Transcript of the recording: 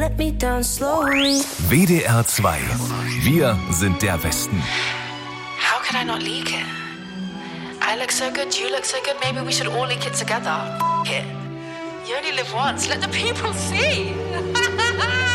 let me down slowly. WDR 2. Wir sind der Westen. How could I not leak it? I look so good, you look so good, maybe we should all leak it together. F it. You only live once, let the people see.